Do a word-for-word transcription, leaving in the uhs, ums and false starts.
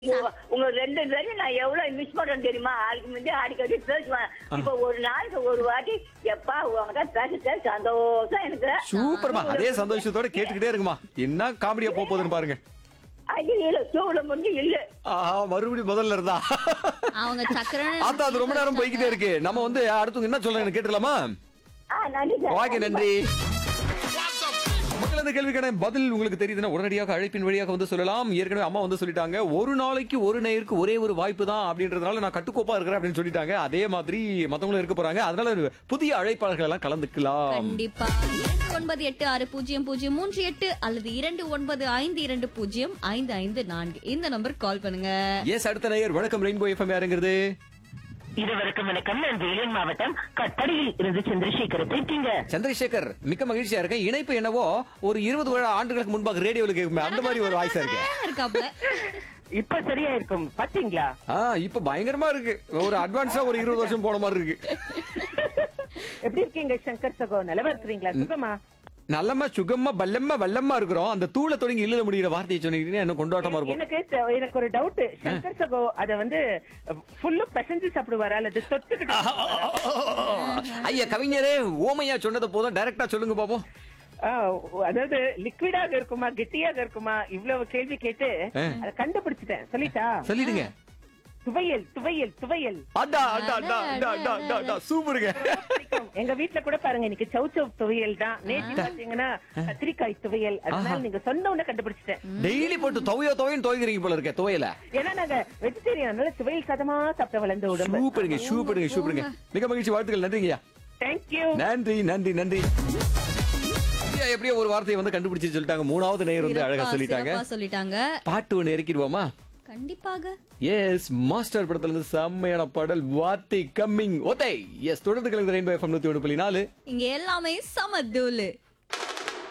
உங்க- உங்க ரெண்டு பேரும் நான் எவ்வளவு மிஸ் பண்றேன் தெரியுமா? ஆளுக்கு முந்தைய அடிக்கடி பேசுவேன். இப்ப ஒரு நாளைக்கு ஒரு வாட்டி எப்பா உங்ககிட்ட பேசிட்டே சந்தோஷம் எனக்கு. சூப்பர்மா, அதே சந்தோஷத்தோட கேட்டுக்கிட்டே இருக்குமா. என்ன காமெடியா போக போகுதுன்னு பாருங்க. ஐயோ இல்ல தூள முடிஞ்சு இல்ல. ஆஹா, மறுபடியும் முதல்ல இருந்தா அவங்க சக்கரை அதான் அது ரொம்ப நேரம் போய்கிட்டே இருக்கு. நம்ம வந்து அடுத்து என்ன சொல்றேன்னு கேட்டுலாமா? ஆ நன்றி சார். ஓகே, நன்றி. மக்கள் அந்த கேள்விக்கான பதில் உங்களுக்கு தெரியுதுன்னா உடனடியாக அழைப்பின் வழியாக வந்து சொல்லலாம். ஏற்கனவே அம்மா வந்து சொல்லிட்டாங்க, ஒரு நாளைக்கு ஒரு நேருக்கு ஒரே ஒரு வாய்ப்பு தான் அப்படின்றதுனால நான் கட்டுக்கோப்பா இருக்கிறேன் அப்படின்னு சொல்லிட்டாங்க. அதே மாதிரி மத்தவங்களும் இருக்க போறாங்க. அதனால புதிய அழைப்பாளர்கள் எல்லாம் கலந்துக்கலாம். கண்டிப்பா இரண்டு ஒன்பது எட்டு ஆறு பூஜ்ஜியம் பூஜ்ஜியம் மூன்று எட்டு அல்லது இரண்டு ஒன்பது ஐந்து இரண்டு பூஜ்ஜியம் ஐந்து ஐந்து நான்கு இந்த நம்பருக்கு கால் பண்ணுங்க. எஸ், அடுத்த நேயர். வணக்கம் ரெயின்போ எஃப்எம். யாருங்கிறது? இருவருக்கும் வணக்கம். நான் வேலூர் மாவட்டம் கட்படியில் இருந்து சந்திரசேகர் இருக்கீங்க. சந்திரசேகர், மிக்க மகிழ்ச்சியா இருக்கேன். இணைப்பு என்னவோ ஒரு இருபது ஆண்டுகளுக்கு முன்பாக ரேடியோவில் கேட்குமே அந்த மாதிரி ஒரு வாய்ஸா இருக்கு. இருக்காப்ல இப்ப சரியா இருக்கும் பாத்தீங்களா? ஆ, இப்ப பயங்கரமா இருக்கு. ஒரு அட்வான்ஸா ஒரு இருபது வருஷம் போன மாதிரி இருக்கு. எப்படி இருக்கீங்க சங்கர் சகோ? நிலவா இருக்கிறீங்களா? சுகமா? நல்லம்மா சுகம்மா பல்லம்மா வல்லம்மா இருக்கிறோம். அந்த தூள தொடங்கி இல்ல முடிகிற வார்த்தையை சொன்னீங்கன்னா என்ன கொண்டாட்டமா இருக்கும். எனக்கு எனக்கு ஒரு டவுட். சங்கர் சகோ அத வந்து ஃபுல்லா பிசைஞ்சு சாப்பிடுவாரா அல்லது தொட்டுக்கிட்டு? ஐயா கவிஞரே, ஓமையா சொன்னதை போதும், டைரக்டா சொல்லுங்க பாப்போம். ஆ, அதாவது லிக்விடாக இருக்குமா கெட்டியாக இருக்குமா இவ்வளவு கேள்வி கேட்டு அதை கண்டுபிடிச்சிட்டேன். சொல்லிட்டா? சொல்லிடுங்க. துவையல் துவையல் துவையல். அடா அடா அடா அடா அடா அடா அடா சூப்பருங்க. எங்க வீட்ல கூட பாருங்க, இன்னைக்கு சௌ சௌ துவையல் தான். நேற்று பாத்தீங்கன்னா கத்திரிக்காய் துவையல். அதனால நீங்க சொன்ன உடனே கண்டுபிடிச்சிட்டேன். டெய்லி போட்டு துவையோ துவையும் துவைக்கிறீங்க போல இருக்க துவையல. ஏன்னா நாங்க வெஜிடேரியன், அதனால துவையல் சாதமா சாப்பிட்ட வளர்ந்த உடம்பு. சூப்பருங்க சூப்பருங்க சூப்பருங்க. மிக மகிழ்ச்சி, வாழ்த்துக்கள். நன்றிங்கய்யா. தேங்க்யூ. நன்றி நன்றி நன்றி. ஐயா, எப்படியோ ஒரு வார்த்தையை வந்து கண்டுபிடிச்சு சொல்லிட்டாங்க. மூணாவது நேயர் வந்து அழகா சிறப்பா, சொல்லிட்டாங்க. சிறப்பா சொல்லிட்டாங்க. பாட்டு ஒண்ணு இறக்கிடுவோமா? கண்டிப்பாக. எஸ், மாஸ்டர் படத்துல இருந்து செம்மையான பாடல் வாத்தி கம்மிங் ஓத்தை. எஸ், தொடர்ந்து கலந்து ரெயின்போ எஃப்எம் நூத்தி ஒன்று புள்ளி நாலு. இங்க எல்லாமே சமதூளு.